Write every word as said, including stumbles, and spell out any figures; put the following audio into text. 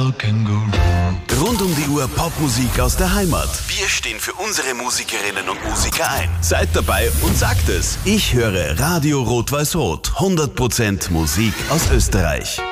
all can go wrong. Rund um die Uhr Popmusik aus der Heimat. Wir stehen für unsere Musikerinnen und Musiker ein. Seid dabei und sagt es. Ich höre Radio Rot-Weiß-Rot. hundert Prozent Musik aus Österreich.